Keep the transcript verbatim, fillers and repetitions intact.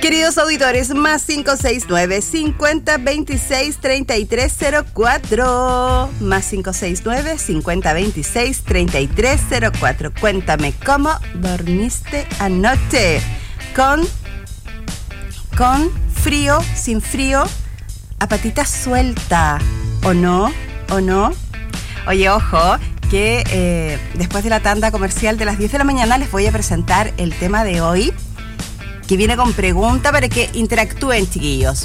Queridos auditores, más cinco seis nueve, cincuenta veintiséis, treinta y tres cero cuatro. Más cinco seis nueve, cincuenta veintiséis, treinta y tres cero cuatro. Cuéntame, ¿cómo dormiste anoche? ¿Con, con frío, sin frío, a patita suelta? ¿O no? ¿O no? Oye, ojo, que eh, después de la tanda comercial de las diez de la mañana les voy a presentar el tema de hoy, que viene con pregunta para que interactúen, chiquillos.